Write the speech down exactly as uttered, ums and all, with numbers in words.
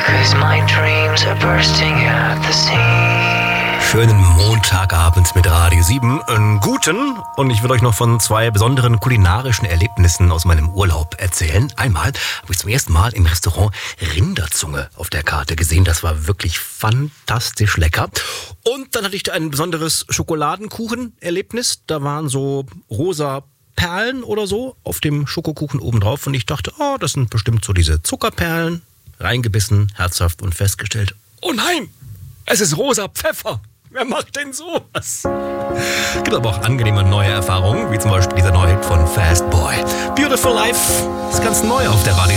'cause my dreams are bursting at the seams. Schönen Montagabend mit Radio sieben, einen guten, und ich will euch noch von zwei besonderen kulinarischen Erlebnissen aus meinem Urlaub erzählen. Einmal habe ich zum ersten Mal im Restaurant Rinderzunge auf der Karte gesehen. Das war wirklich fantastisch lecker. Und dann hatte ich da ein besonderes Schokoladenkuchen-Erlebnis. Da waren so rosa Perlen oder so auf dem Schokokuchen obendrauf und ich dachte, oh, das sind bestimmt so diese Zuckerperlen. Reingebissen, herzhaft und festgestellt, oh nein, es ist rosa Pfeffer. Wer macht denn sowas? Gibt aber auch angenehme neue Erfahrungen, wie zum Beispiel dieser neue Hit von Fast Boy. Beautiful Life ist ganz neu auf der Radio.